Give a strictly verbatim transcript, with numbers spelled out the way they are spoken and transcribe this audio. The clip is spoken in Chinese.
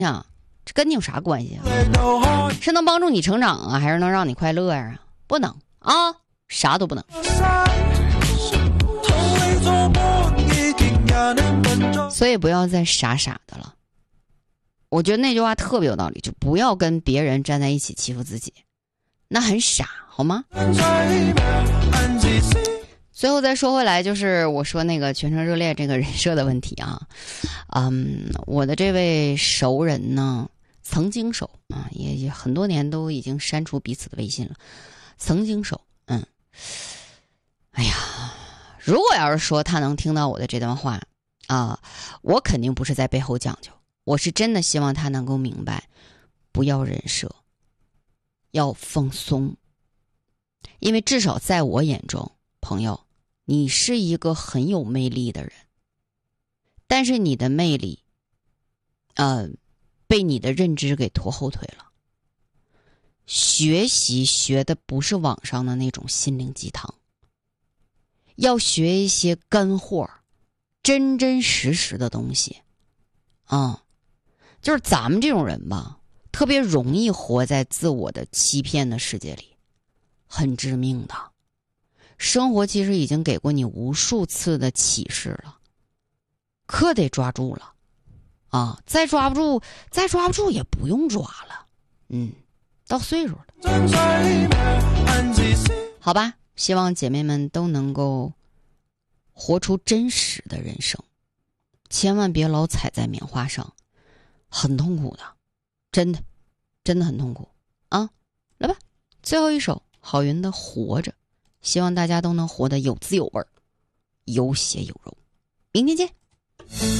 呀，这跟你有啥关系啊？是能帮助你成长啊，还是能让你快乐呀、啊？不能啊，啥都不能。所以不要再傻傻的了。我觉得那句话特别有道理，就不要跟别人站在一起欺负自己，那很傻，好吗？最后再说回来，就是我说那个全程热恋这个人设的问题啊，嗯，我的这位熟人呢，曾经熟啊，也也很多年都已经删除彼此的微信了，曾经熟，嗯，哎呀，如果要是说他能听到我的这段话啊，我肯定不是在背后讲究，我是真的希望他能够明白，不要人设，要放松，因为至少在我眼中，朋友。你是一个很有魅力的人，但是你的魅力呃，被你的认知给拖后腿了。学习学的不是网上的那种心灵鸡汤，要学一些干货，真真实实的东西啊、嗯。就是咱们这种人吧，特别容易活在自我的欺骗的世界里，很致命的。生活其实已经给过你无数次的启示了，可得抓住了啊！再抓不住，再抓不住也不用抓了。嗯，到岁数了，好吧。希望姐妹们都能够活出真实的人生，千万别老踩在棉花上，很痛苦的，真的，真的很痛苦啊！来吧，最后一首郝云的《活着》。希望大家都能活得有滋有味，有血有肉。明天见。